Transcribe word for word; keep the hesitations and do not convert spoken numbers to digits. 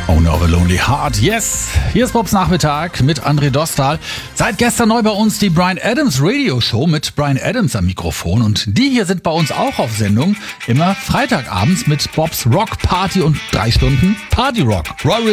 Owner of a Lonely Heart, yes. Hier ist Bobs Nachmittag mit André Dostal. Seit gestern neu bei uns die Bryan Adams Radio Show mit Bryan Adams am Mikrofon. Und die hier sind bei uns auch auf Sendung. Immer Freitagabends mit Bobs Rock Party und drei Stunden Party Rock. Roy